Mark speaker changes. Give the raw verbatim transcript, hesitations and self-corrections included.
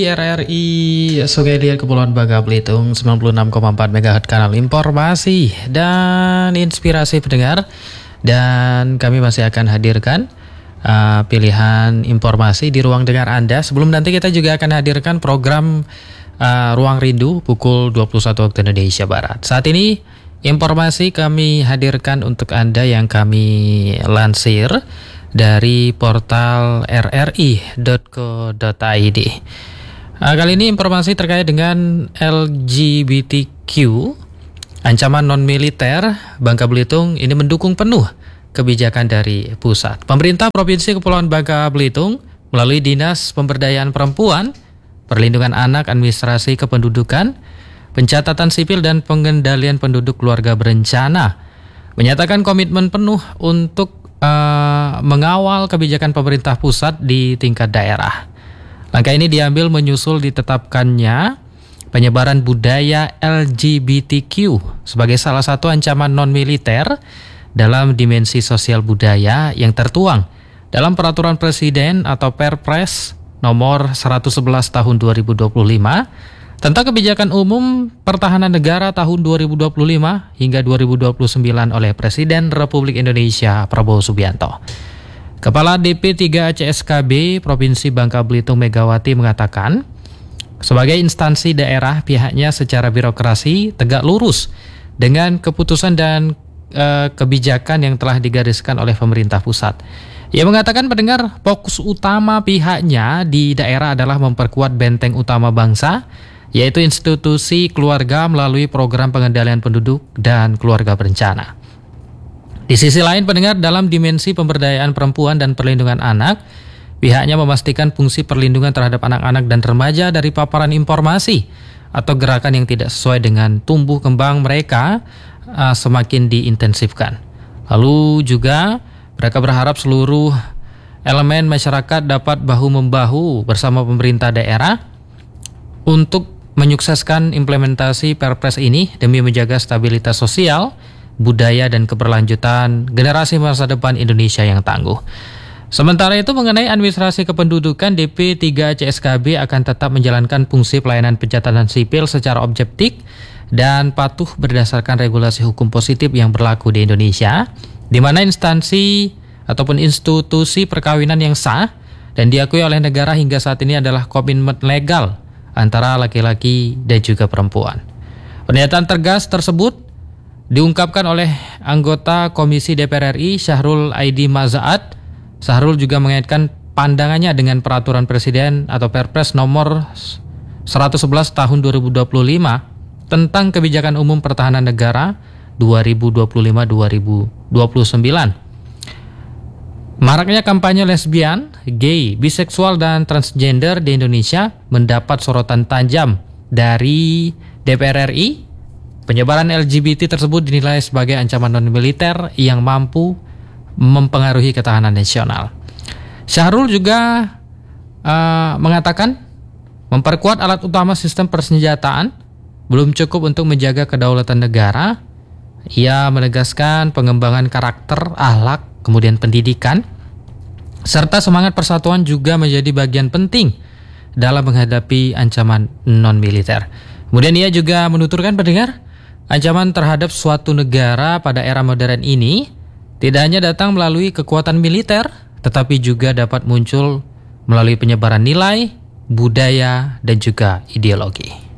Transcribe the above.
Speaker 1: R R I Sungai Liat Kepulauan Bangka Belitung sembilan puluh enam koma empat megahertz kanal informasi dan inspirasi pendengar. Dan kami masih akan hadirkan uh, pilihan informasi di ruang dengar Anda. Sebelum nanti kita juga akan hadirkan program uh, Ruang Rindu pukul dua puluh satu waktu Indonesia Barat. Saat ini informasi kami hadirkan untuk Anda yang kami lansir dari portal r r i dot co dot i d. Nah, kali ini informasi terkait dengan L G B T Q, ancaman non-militer. Bangka Belitung ini mendukung penuh kebijakan dari pusat. Pemerintah Provinsi Kepulauan Bangka Belitung melalui Dinas Pemberdayaan Perempuan, Perlindungan Anak, Administrasi Kependudukan, Pencatatan Sipil dan Pengendalian Penduduk Keluarga Berencana menyatakan komitmen penuh untuk uh, mengawal kebijakan pemerintah pusat di tingkat daerah. Langkah ini diambil menyusul ditetapkannya penyebaran budaya L G B T Q sebagai salah satu ancaman non-militer dalam dimensi sosial budaya yang tertuang dalam Peraturan Presiden atau Perpres nomor seratus sebelas tahun dua ribu dua puluh lima tentang Kebijakan Umum Pertahanan Negara tahun dua ribu dua puluh lima hingga dua ribu dua puluh sembilan oleh Presiden Republik Indonesia Prabowo Subianto. Kepala D P tiga A C S K B Provinsi Bangka Belitung Megawati mengatakan, sebagai instansi daerah pihaknya secara birokrasi tegak lurus dengan keputusan dan e, kebijakan yang telah digariskan oleh pemerintah pusat. Ia mengatakan pendengar, fokus utama pihaknya di daerah adalah memperkuat benteng utama bangsa, yaitu institusi keluarga melalui program pengendalian penduduk dan keluarga berencana. Di sisi lain pendengar, dalam dimensi pemberdayaan perempuan dan perlindungan anak, pihaknya memastikan fungsi perlindungan terhadap anak-anak dan remaja dari paparan informasi atau gerakan yang tidak sesuai dengan tumbuh kembang mereka uh, semakin diintensifkan. Lalu juga mereka berharap seluruh elemen masyarakat dapat bahu-membahu bersama pemerintah daerah untuk menyukseskan implementasi Perpres ini demi menjaga stabilitas sosial, budaya dan keberlanjutan generasi masa depan Indonesia yang tangguh. Sementara itu mengenai administrasi kependudukan, D P tiga A C S K B akan tetap menjalankan fungsi pelayanan pencatatan sipil secara objektif dan patuh berdasarkan regulasi hukum positif yang berlaku di Indonesia, di mana instansi ataupun institusi perkawinan yang sah dan diakui oleh negara hingga saat ini adalah komitmen legal antara laki-laki dan juga perempuan. Pernyataan tegas tersebut diungkapkan oleh anggota Komisi D P R R I Syahrul Aidi Mazaat. Syahrul juga mengaitkan pandangannya dengan Peraturan Presiden atau Perpres nomor seratus sebelas tahun dua ribu dua puluh lima tentang Kebijakan Umum Pertahanan Negara dua ribu dua puluh lima sampai dua ribu dua puluh sembilan. Maraknya kampanye lesbian, gay, biseksual dan transgender di Indonesia mendapat sorotan tajam dari D P R R I. Penyebaran L G B T tersebut dinilai sebagai ancaman non-militer yang mampu mempengaruhi ketahanan nasional. Syahrul juga uh, mengatakan memperkuat alat utama sistem persenjataan belum cukup untuk menjaga kedaulatan negara. Ia menegaskan pengembangan karakter, akhlak, kemudian pendidikan, serta semangat persatuan juga menjadi bagian penting dalam menghadapi ancaman non-militer. Kemudian ia juga menuturkan pendengar, ancaman terhadap suatu negara pada era modern ini tidak hanya datang melalui kekuatan militer, tetapi juga dapat muncul melalui penyebaran nilai, budaya, dan juga ideologi.